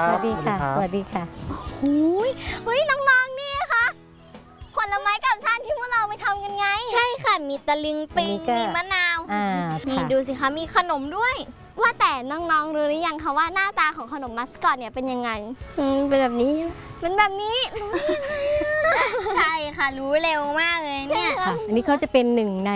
สวัสดีค่ะ สวัสดีค่ะเฮ้ยน้องๆนี่ค่ะผลไม้กับชาติที่พวกเราไปทำกันไงใช่ค่ะมีตะลิงปิงมีมะนาวนี่ดูสิคะมีขนมด้วยว่าแต่น้องๆรู้หรือยังคะว่าหน้าตาของขนมมัสคอตเนี่ยเป็นยังไงเป็นแบบนี้เป็นแบบนี้ใช่ค่ะรู้เร็วมากเลยเนี่ยอันนี้เขาจะเป็นหนึ่งใน